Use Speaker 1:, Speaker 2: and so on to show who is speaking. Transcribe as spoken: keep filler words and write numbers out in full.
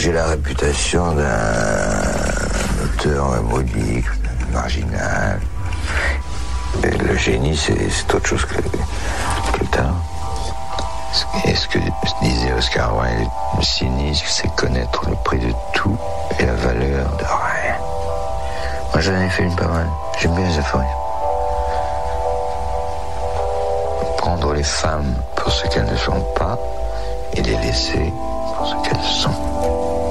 Speaker 1: j'ai la réputation d'un auteur modique, marginal. Et le génie, c'est, c'est autre chose que, que le talent. Et ce que disait Oscar Wilde, le cynisme, c'est connaître le prix de tout et la valeur de rien. Moi, j'en ai fait une pas mal. J'aime bien les aphorismes. Prendre les femmes pour ce qu'elles ne sont pas et les laisser pour ce qu'elles sont.